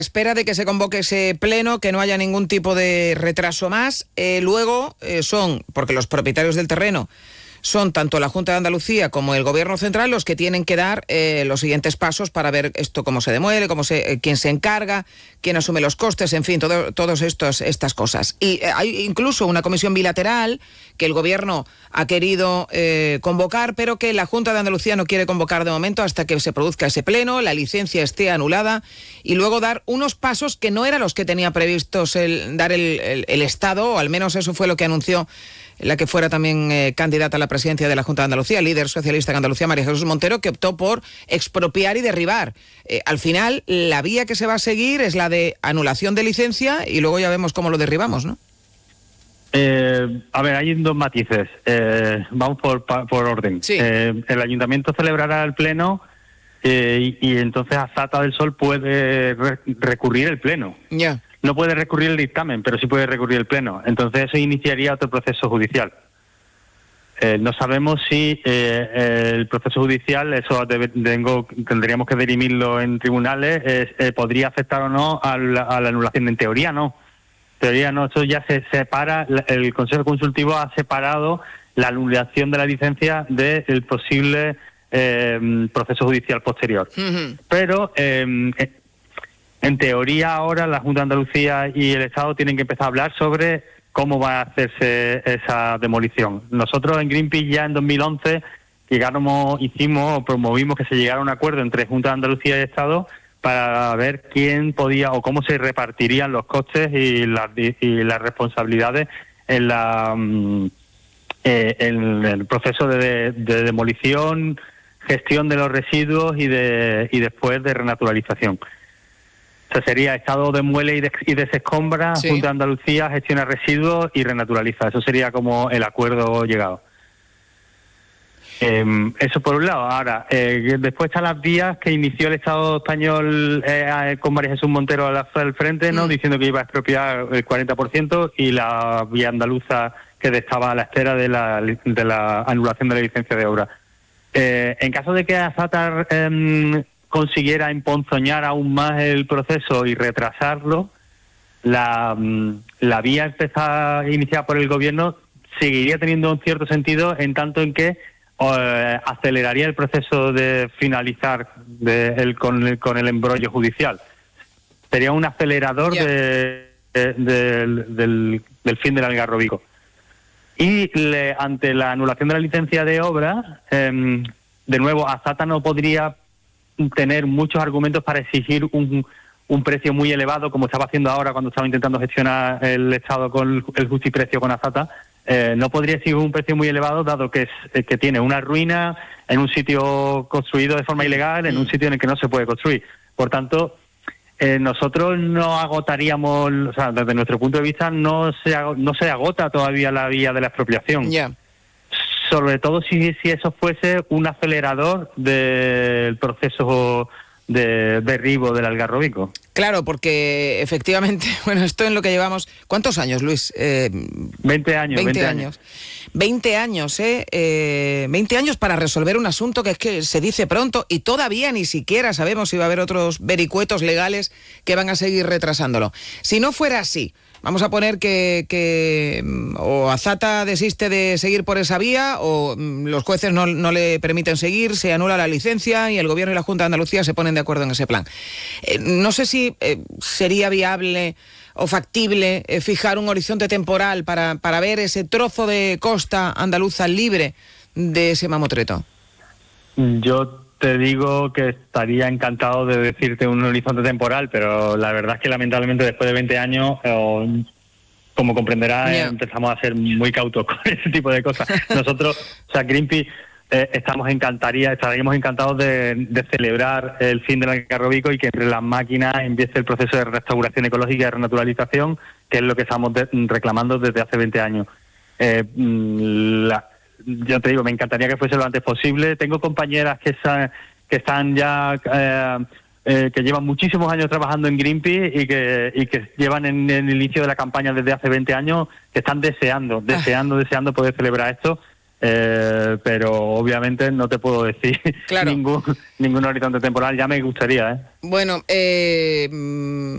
espera de que se convoque ese pleno, que no haya ningún tipo de retraso más. Luego son, porque los propietarios del terreno son tanto la Junta de Andalucía como el Gobierno Central los que tienen que dar los siguientes pasos para ver esto cómo se demuele, quién se encarga, quién asume los costes, en fin, todas estas cosas. Y hay incluso una comisión bilateral que el Gobierno ha querido convocar, pero que la Junta de Andalucía no quiere convocar de momento hasta que se produzca ese pleno, la licencia esté anulada y luego dar unos pasos que no eran los que tenía previstos dar el Estado, o al menos eso fue lo que anunció la que fuera también candidata a la presidencia de la Junta de Andalucía, líder socialista en Andalucía, María Jesús Montero, que optó por expropiar y derribar. Al final, la vía que se va a seguir es la de anulación de licencia y luego ya vemos cómo lo derribamos, ¿no? A ver, hay dos matices. Vamos por orden. Sí. El Ayuntamiento celebrará el pleno y entonces Azata del Sol puede recurrir el pleno. Ya. No puede recurrir el dictamen, pero sí puede recurrir el pleno. Entonces eso iniciaría otro proceso judicial. No sabemos si el proceso judicial, eso tendríamos que dirimirlo en tribunales, podría afectar o no a la anulación. En teoría no. En teoría no, eso ya se separa, el Consejo Consultivo ha separado la anulación de la licencia del posible proceso judicial posterior. Uh-huh. Pero en teoría ahora la Junta de Andalucía y el Estado tienen que empezar a hablar sobre cómo va a hacerse esa demolición. Nosotros en Greenpeace ya en 2011 promovimos que se llegara a un acuerdo entre Junta de Andalucía y Estado para ver quién podía o cómo se repartirían los costes y las responsabilidades en el proceso de demolición, gestión de los residuos y después de renaturalización. O sea, sería Estado demuele y desescombra, sí. Junta de Andalucía gestiona residuos y renaturaliza. Eso sería como el acuerdo llegado. Eso por un lado. Ahora, después están las vías que inició el Estado español con María Jesús Montero al frente, ¿no? Diciendo que iba a expropiar el 40%, y la vía andaluza que estaba a la espera de la anulación de la licencia de obra. En caso de que Azata consiguiera emponzoñar aún más el proceso y retrasarlo, la vía iniciada por el Gobierno seguiría teniendo un cierto sentido, en tanto en que aceleraría el proceso de finalizar con el embrollo judicial. Sería un acelerador del fin del Algarrobico. Y ante la anulación de la licencia de obra, de nuevo, Azata no podría tener muchos argumentos para exigir un precio muy elevado, como estaba haciendo ahora cuando estaba intentando gestionar el Estado con el justiprecio con Azata. No podría exigir un precio muy elevado, dado que tiene una ruina en un sitio construido de forma ilegal, en un sitio en el que no se puede construir. Por tanto, nosotros no agotaríamos, o sea, desde nuestro punto de vista no se agota todavía la vía de la expropiación. Yeah. Sobre todo si eso fuese un acelerador del proceso de derribo del Algarrobico. Claro, porque efectivamente, bueno, esto en lo que llevamos... ¿Cuántos años, Luis? 20 años. 20 años. 20 años, 20 años para resolver un asunto que es que se dice pronto y todavía ni siquiera sabemos si va a haber otros vericuetos legales que van a seguir retrasándolo. Si no fuera así, vamos a poner que o Azata desiste de seguir por esa vía, o los jueces no le permiten seguir, se anula la licencia y el Gobierno y la Junta de Andalucía se ponen de acuerdo en ese plan. No sé si sería viable o factible fijar un horizonte temporal para ver ese trozo de costa andaluza libre de ese mamotreto. Yo te digo que estaría encantado de decirte un horizonte temporal, pero la verdad es que lamentablemente después de 20 años, como comprenderás, empezamos a ser muy cautos con ese tipo de cosas. Nosotros, o sea, Greenpeace, estaríamos encantados de celebrar el fin del Algarrobico y que entre las máquinas empiece el proceso de restauración ecológica y de renaturalización, que es lo que estamos reclamando desde hace 20 años. Yo te digo, me encantaría que fuese lo antes posible. Tengo compañeras que están ya que llevan muchísimos años trabajando en Greenpeace y que llevan en el inicio de la campaña desde hace 20 años, que están deseando poder celebrar esto. Pero obviamente no te puedo decir ningún horizonte temporal. Ya me gustaría, Bueno,